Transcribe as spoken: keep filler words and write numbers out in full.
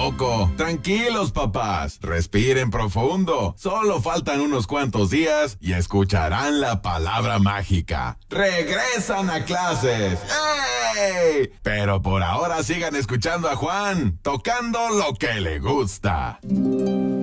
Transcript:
poco. Tranquilos, papás. Respiren profundo. Solo faltan unos cuantos días y escucharán la palabra mágica. ¡Regresan a clases! ¡Ey! Pero por ahora sigan escuchando a Juan, tocando lo que le gusta.